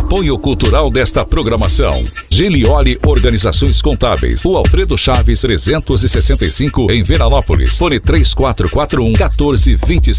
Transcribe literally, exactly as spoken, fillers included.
Apoio cultural desta programação: Gilioli Organizações Contábeis, o Alfredo Chaves trezentos e sessenta e cinco, em Veranópolis. Fone três quatro quatro um, um quatro dois cinco.